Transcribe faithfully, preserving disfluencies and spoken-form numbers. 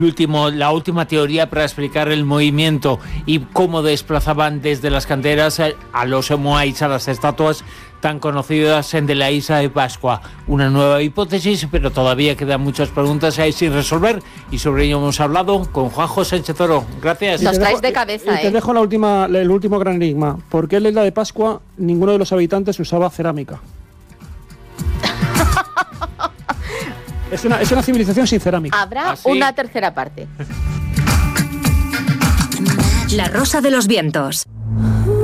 último, la última teoría para explicar el movimiento y cómo desplazaban desde las canteras a los moais, a las estatuas tan conocidas de la isla de Pascua. Una nueva hipótesis, pero todavía quedan muchas preguntas ahí sin resolver y sobre ello hemos hablado con Juanjo Sánchez Oro. Gracias. Nos traes de cabeza, y te ¿eh? dejo la última, el último gran enigma. ¿Por qué en la isla de Pascua ninguno de los habitantes usaba cerámica? Es una, es una civilización sin cerámica. Habrá ¿Ah, sí? una tercera parte. La Rosa de los Vientos.